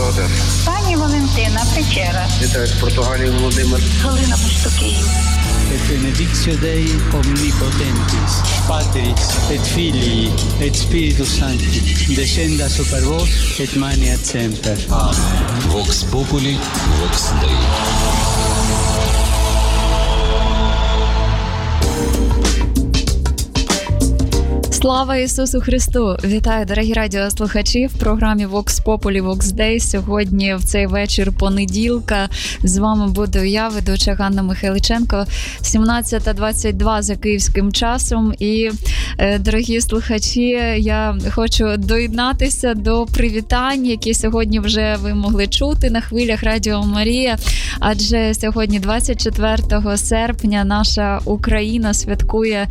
звати? Пані Валентина, Печера. Вітаю з Португалії, Володимир. Галина Пустокій. Et benedictio Dei omnipotentis, Patris et Filii et Spiritus Sancti, descenda super vos et maneat semper. Vox Populi, Vox Dei. Слава Ісусу Христу! Вітаю, дорогі радіослухачі, в програмі Vox Populi, Vox Dei. Сьогодні в цей вечір понеділка з вами буду я, ведуча Ганна Михайличенко, 17:22 за київським часом. І, дорогі слухачі, я хочу доєднатися до привітань, які сьогодні вже ви могли чути на хвилях Радіо Марія. Адже сьогодні, 24 серпня, наша Україна святкує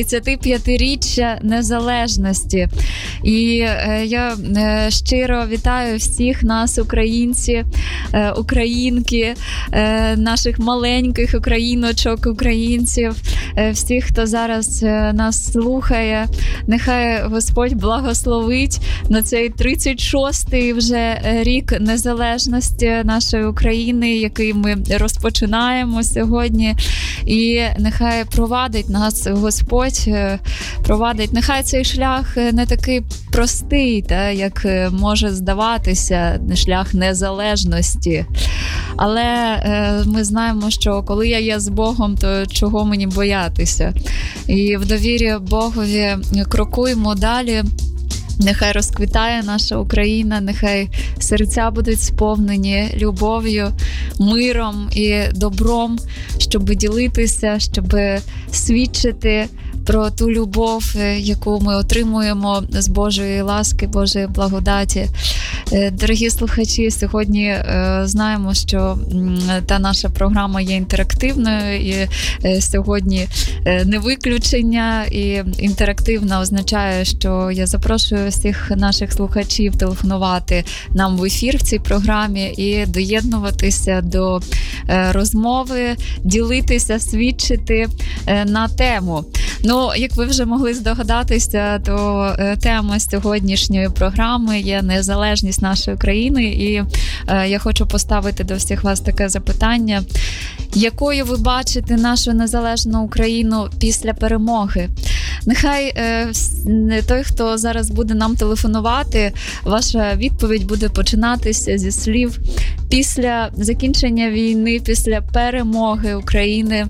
35-річчя незалежності. І я щиро вітаю всіх нас, українці, українки, наших маленьких україночок, українців, всіх, хто зараз нас слухає. Нехай Господь благословить на цей 36-й вже рік незалежності нашої України, який ми розпочинаємо сьогодні. І нехай провадить нас Господь, провадить. Нехай цей шлях не такий простий, та, як може здаватися, шлях незалежності. Але ми знаємо, що коли я є з Богом, то чого мені боятися? І в довірі Богові крокуємо далі. Нехай розквітає наша Україна, нехай серця будуть сповнені любов'ю, миром і добром, щоб ділитися, щоб свідчити про ту любов, яку ми отримуємо з Божої ласки, Божої благодаті. Дорогі слухачі, сьогодні знаємо, що та наша програма є інтерактивною, і сьогодні не виключення, і інтерактивна означає, що я запрошую всіх наших слухачів телефонувати нам в ефір в цій програмі і доєднуватися до розмови, ділитися, свідчити на тему. Ну, як ви вже могли здогадатися, то тема сьогоднішньої програми є незалежність нашої країни. І я хочу поставити до всіх вас таке запитання. Якою ви бачите нашу незалежну Україну після перемоги? Нехай той, хто зараз буде нам телефонувати, ваша відповідь буде починатися зі слів: після закінчення війни, після перемоги України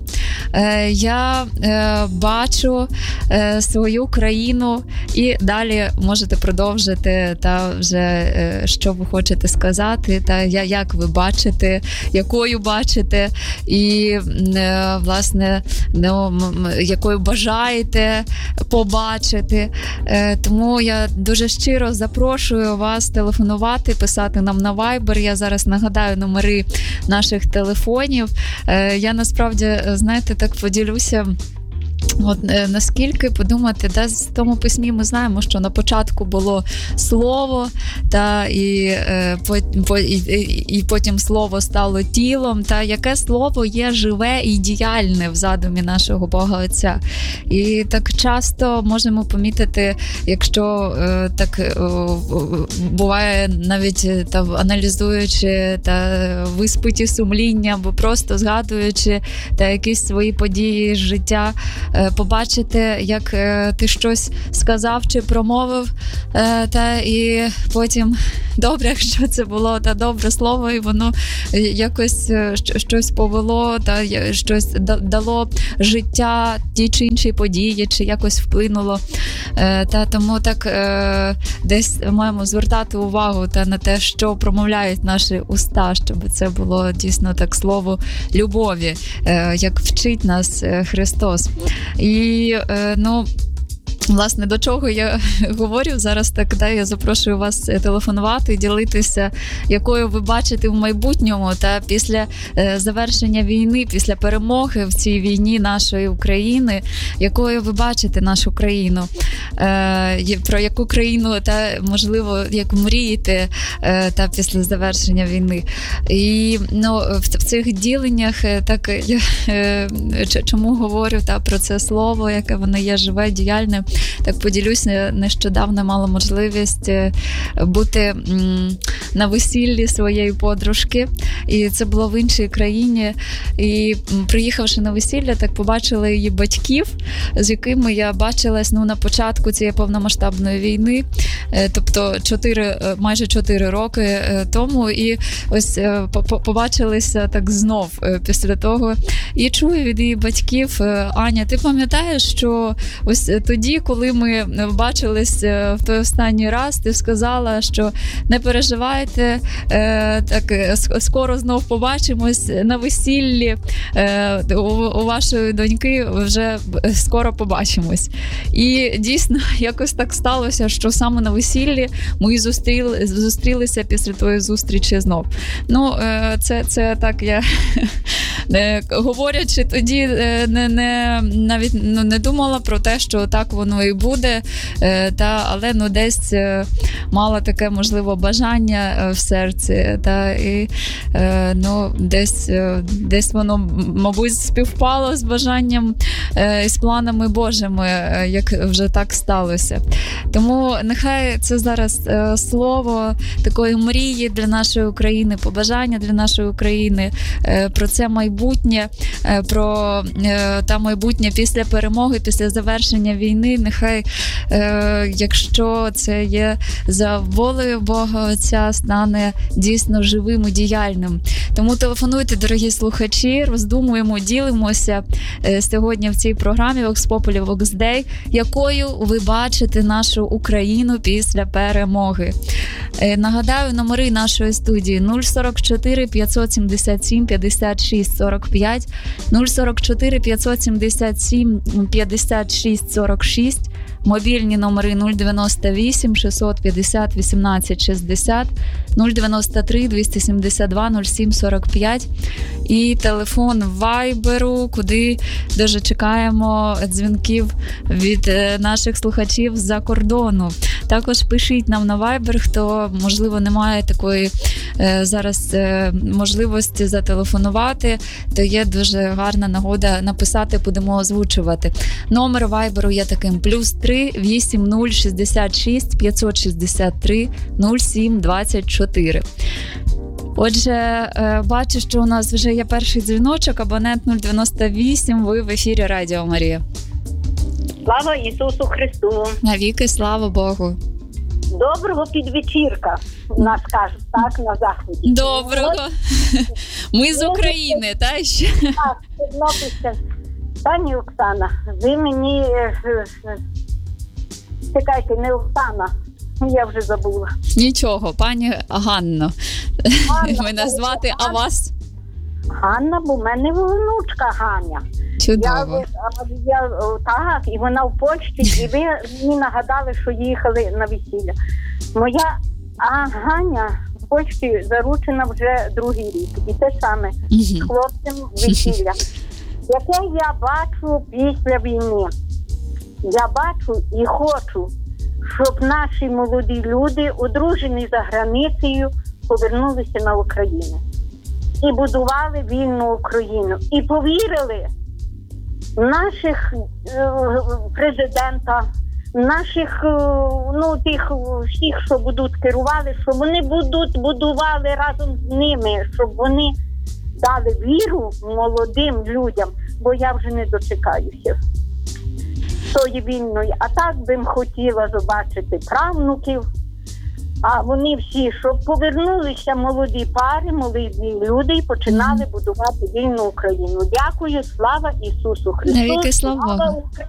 я бачу свою країну, і далі можете продовжити, та вже що ви хочете сказати, та як ви бачите, якою бачите, і власне якою бажаєте побачити. Тому я дуже щиро запрошую вас телефонувати, писати нам на Viber. Я зараз нагадаю номери наших телефонів. Я насправді, знаєте, так поділюся. От наскільки подумати, да, в тому письмі ми знаємо, що на початку було слово, та і потім слово стало тілом, та яке слово є живе і діяльне в задумі нашого Бога Отця. І так часто можемо помітити, якщо так буває, навіть та аналізуючи та виспиті сумління, або просто згадуючи та якісь свої події з життя, побачити, як ти щось сказав чи промовив, та і потім добре, якщо це було та добре слово, і воно якось щось повело, та щось дало життя тій чи іншій події, чи якось вплинуло. Та тому так десь маємо звертати увагу та на те, що промовляють наші уста, щоб це було дійсно так слово любові, як вчить нас Христос. І, власне, до чого я говорю зараз, так, да, я запрошую вас телефонувати, ділитися, якою ви бачите в майбутньому, та після завершення війни, після перемоги в цій війні нашої України, якою ви бачите нашу країну. про яку країну та можливо як мрієте та після завершення війни. І в цих діленнях так чому говорю про це слово, яке воно є живе, діяльне. Так поділюся, нещодавно мала можливість бути на весіллі своєї подружки, і це було в іншій країні. І приїхавши на весілля, так побачила її батьків, з якими я бачилась на початку цієї повномасштабної війни, тобто майже 4 роки тому, і ось побачилися так знов після того. І чую від її батьків: Аня, ти пам'ятаєш, що ось тоді, коли ми бачились в той останній раз, ти сказала, що не переживайте, так скоро знов побачимось на весіллі у вашої доньки, вже скоро побачимось. І дійсно якось так сталося, що саме на весіллі ми зустрілися після твоєї зустрічі знов. Це так я говорячи тоді навіть не думала про те, що так воно і буде, але десь мала таке, можливо, бажання в серці, і десь воно, мабуть, співпало з бажанням і з планами Божими, як вже так сталося. Тому нехай це зараз слово такої мрії для нашої України, побажання для нашої України, про це майбутнє, про майбутнє після перемоги, після завершення війни. Нехай, якщо це є за волею Бога Отця, стане дійсно живим і діяльним. Тому телефонуйте, дорогі слухачі, роздумуємо, ділимося сьогодні в цій програмі Vox Populi Vox Day, якою ви бачите нашу Україну після перемоги. Нагадаю, номери нашої студії 044 577 56 45, 044 577 56 46, мобільні номери 098 650 18 60, 093 272 07 45 і телефон Вайберу, куди дуже чекаємо дзвінків від наших слухачів з-за кордону. Також пишіть нам на Viber, хто, можливо, не має такої зараз можливості зателефонувати, то є дуже гарна нагода написати, будемо озвучувати. Номер Viber є таким: +3 80 66 563 07 24. Отже, бачу, що у нас вже є перший дзвіночок, абонент 098, ви в ефірі Радіо Марія. Слава Ісусу Христу! Навіки слава Богу! Доброго підвечірка, нас кажуть, так, на Заході. Доброго! Ми з України, та ще? Так, Тернопільська. Пані Оксана, ви мені, чекайте, не Оксана, я вже забула. Нічого, пані Ганно. Мене звати, а вас? Ганна, бо в мене внучка Ганя. Чудово. Так, і вона в Польщі, і ви мені нагадали, що їхали на весілля. Моя Ганя в Польщі заручена вже 2-й рік. І те саме з хлопцем весілля. Яке я бачу після війни. Я бачу і хочу, щоб наші молоді люди, одружені за границею, повернулися на Україну. І будували вільну Україну. І повірили наших президента, наших, тих всіх, що будуть керували, що вони будуть будували разом з ними, щоб вони дали віру молодим людям, бо я вже не дочекаюся тої вільної. А так би хотіла побачити правнуків, а вони всі, щоб повернулися молоді пари, молоді люди і починали будувати вільну Україну. Дякую, слава Ісусу Христу! Навіки слава Богу!